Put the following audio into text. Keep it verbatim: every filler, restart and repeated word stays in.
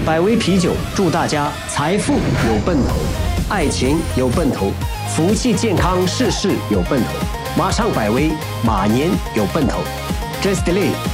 百威啤酒祝大家财富有奔头，爱情有奔头，福气健康事事有奔头。马上百威，马年有奔头。Just Delay。